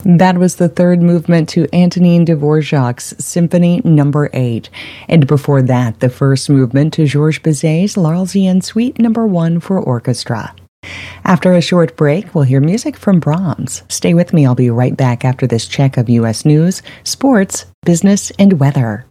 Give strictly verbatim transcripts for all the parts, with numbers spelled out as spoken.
That was the third movement to Antonin Dvorak's Symphony Number eight. And before that, the first movement to Georges Bizet's L'Arlésienne Suite Number one for orchestra. After a short break, we'll hear music from Brahms. Stay with me. I'll be right back after this check of U S news, sports, business, and weather.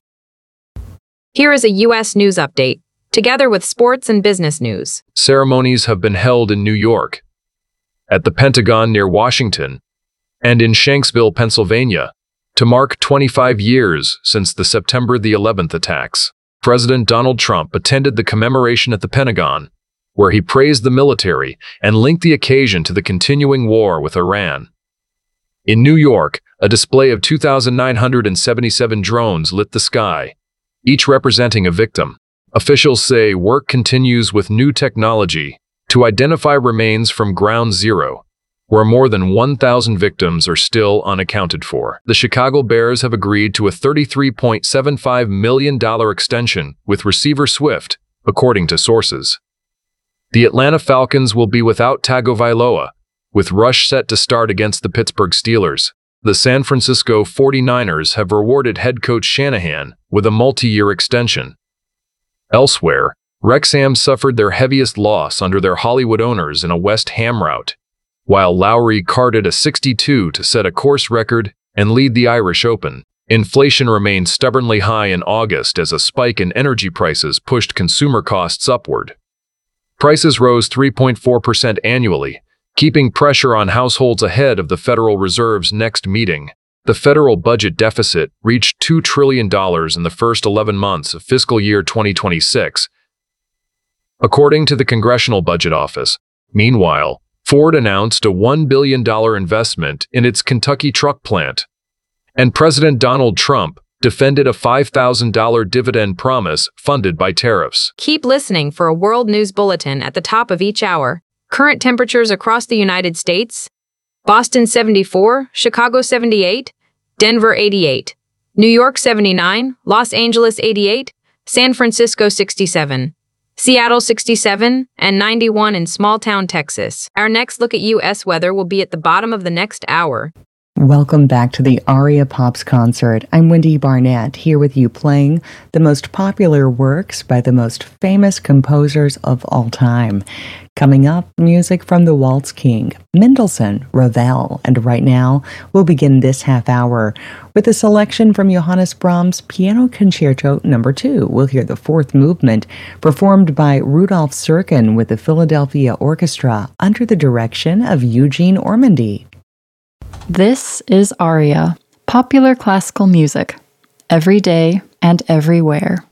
Here is a U S news update, together with sports and business news. Ceremonies have been held in New York, at the Pentagon near Washington, and in Shanksville, Pennsylvania, to mark twenty-five years since the September the eleventh attacks. President Donald Trump attended the commemoration at the Pentagon, where he praised the military and linked the occasion to the continuing war with Iran. In New York, a display of two thousand nine hundred seventy-seven drones lit the sky, each representing a victim. Officials say work continues with new technology to identify remains from Ground Zero, where more than one thousand victims are still unaccounted for. The Chicago Bears have agreed to a thirty-three point seven five million dollars extension with receiver Swift, according to sources. The Atlanta Falcons will be without Tagovailoa, with Rush set to start against the Pittsburgh Steelers. The San Francisco forty-niners have rewarded head coach Shanahan with a multi-year extension. Elsewhere, Wrexham suffered their heaviest loss under their Hollywood owners in a West Ham rout, while Lowry carded a sixty-two to set a course record and lead the Irish Open. Inflation remained stubbornly high in August as a spike in energy prices pushed consumer costs upward. Prices rose three point four percent annually, keeping pressure on households ahead of the Federal Reserve's next meeting. The federal budget deficit reached two trillion dollars in the first eleven months of fiscal year twenty twenty-six, according to the Congressional Budget Office. Meanwhile, Ford announced a one billion dollars investment in its Kentucky truck plant, and President Donald Trump defended a five thousand dollars dividend promise funded by tariffs. Keep listening for a world news bulletin at the top of each hour. Current temperatures across the United States: Boston seventy-four, Chicago seventy-eight, Denver eighty-eight, New York seventy-nine, Los Angeles eighty-eight, San Francisco sixty-seven, Seattle sixty-seven, and ninety-one in small-town Texas. Our next look at U S weather will be at the bottom of the next hour. Welcome back to the Aria Pops concert. I'm Wendy Barnett, here with you playing the most popular works by the most famous composers of all time. Coming up, music from the Waltz King, Mendelssohn, Ravel, and right now, we'll begin this half hour with a selection from Johannes Brahms' Piano Concerto Number two. We'll hear the fourth movement performed by Rudolf Serkin with the Philadelphia Orchestra under the direction of Eugene Ormandy. This is Aria, popular classical music, every day and everywhere.